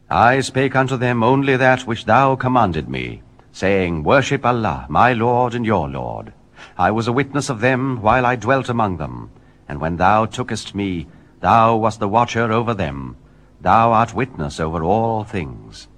I spake unto them only that which thou commanded me, saying, Worship Allah, my Lord and your Lord. I was a witness of them while I dwelt among them, and when thou tookest me, thou wast the watcher over them. Thou art witness over all things.